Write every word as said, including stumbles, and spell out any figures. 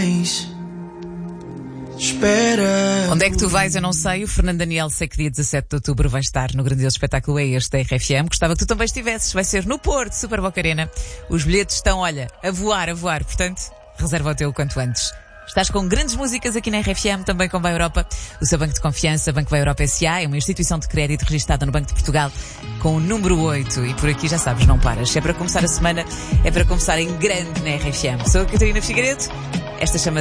Espera. Onde é que tu vais? Eu não sei. O Fernando Daniel, sei que dia dezassete de outubro vai estar no grandioso espetáculo É Este da R F M. Gostava que tu também estivesses. Vai ser no Porto, Super Boca Arena. Os bilhetes estão, olha, a voar, a voar. Portanto, reserva o teu quanto antes. Estás com grandes músicas aqui na R F M, também com Vai Europa. O seu banco de confiança, Banco Vai Europa S A, é uma instituição de crédito registada no Banco de Portugal com o número oito. E por aqui, já sabes, não paras. Se é para começar a semana, é para começar em grande na R F M. Sou a Catarina Figueiredo. Esta chama